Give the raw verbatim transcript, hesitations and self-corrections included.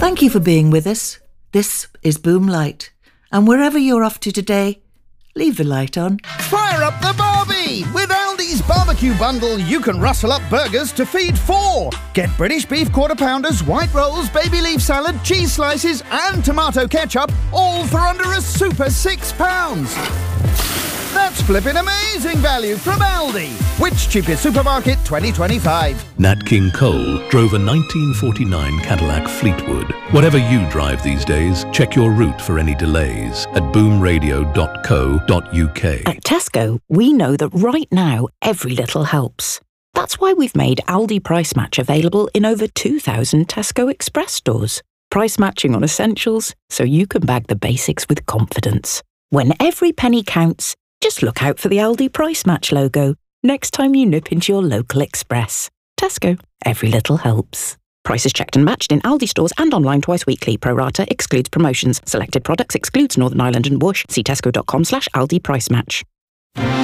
Thank you for being with us. This is Boom Light. And wherever you're off to today, leave the light on. Fire up the barbie! With Aldi's barbecue bundle, you can rustle up burgers to feed four. Get British beef quarter pounders, white rolls, baby leaf salad, cheese slices and tomato ketchup, all for under a super six pounds. That's flipping amazing value from Aldi. Which cheapest supermarket twenty twenty-five? Nat King Cole drove a nineteen forty-nine Cadillac Fleetwood. Whatever you drive these days, check your route for any delays at boom radio dot co dot U K. At Tesco, we know that right now, every little helps. That's why we've made Aldi Price Match available in over two thousand Tesco Express stores. Price matching on essentials, so you can bag the basics with confidence. When every penny counts, just look out for the Aldi Price Match logo next time you nip into your local Express. Tesco, every little helps. Prices checked and matched in Aldi stores and online twice weekly. Pro rata excludes promotions. Selected products excludes Northern Ireland and Whoosh. See tesco dot com slash Aldi Price Match.